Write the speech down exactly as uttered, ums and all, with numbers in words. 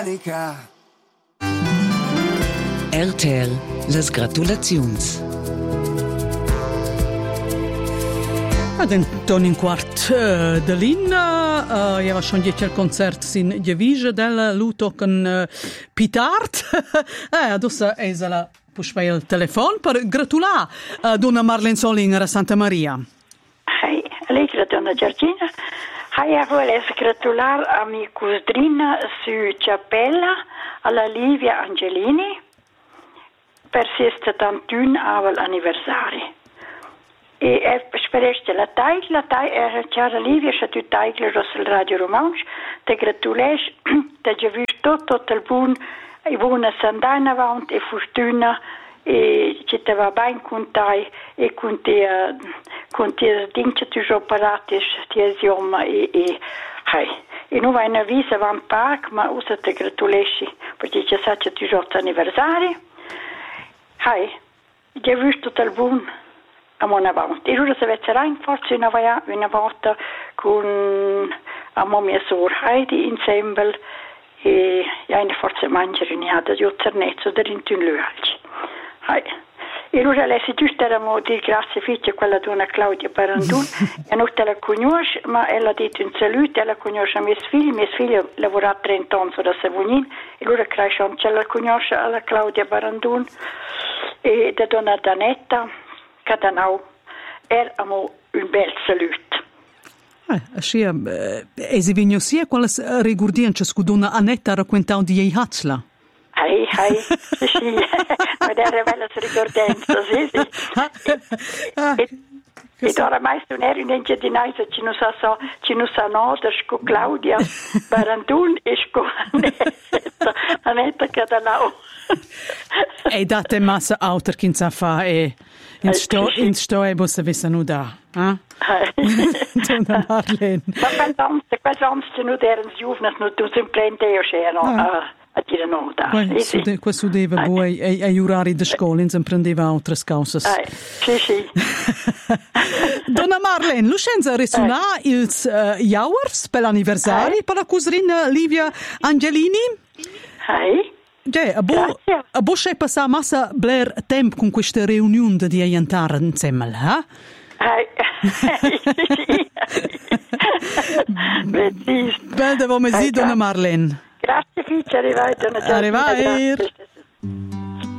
R T L, las gratulaziuns. Ad Anton in quart uh, de Lina, uh, jeva schon dieci al concert sin Gevige del luto con uh, Pitart. eh, adesso è la pushpei il telefono per gratulare uh, donna Marlene Solinger a Santa Maria. Hei, allegra donna Giorgina. Hei, a vuole gratulare a mia cugina su Ciappella, alla Livia Angelini, per il settantuno anniversario. E spereste la taglia, la taglia, c'era Livia, c'è tu taglia sul Radio Romansch, te gratulesh, te già visto tutto il buon, e buona sandana avanti, e fortuna, e ci te va ben con te, e con te, con te dinge tu già paratis, ti esioma, e, e, hai. E non vai in avvisa van park, ma usa te gratuleshi, perché ci sa c'è tu già anniversario. Hai, già visto tutto il buon, a mon avanti. E ora se vede rein forse una, una volta con a mia sor Heidi insieme e eine forse mangiare niada di otternezzo da rintu in lualci. Hai. E ora lei si giusto eramo di grazie figlia quella donna Claudia Barandun e non te la conosce, ma ella ha detto un saluto, ella conosce a mia figlia, mia figlia lavora trenta anni da Savonin e ora cresce ce la conosce alla Claudia Barandun e da donna Danetta Cadanau, er amo un bel salut. Eh, ascia, eh, esi vigno sia quales rigurdianche scuduna Annetta raccontau di ei hatsla. Hai, hai, sì, sì, ma era bella ricordenza, sì, sì. E, e oramai non ero in enge di naisa, ci non sa so, ci non sa noda, sco Claudia Barandun e sco Annetta, Annetta Cadanau. E date massa auter kin sa fa e in sto in sto e bossa vessa nu da, eh? Donna Marlene. Ma quel sonst, quel sonst nu derens juvnas nu tu simplente io c'ero a dire no da. Questo deve voi ai ai orari de scuola in prendeva altre cause. Sì, sì. Donna Marlene, Lucenza resuna ils jauers per l'anniversario per la cugina Livia Angelini. Hai. Già, a bo a bo c'è passà massa bler tempo con questa riunione di aiantare insieme, eh? Bellissimo. Bel devo mesi, donna Marlene. Grazie, figlia, arrivai, donna Giorgina. Arrivai.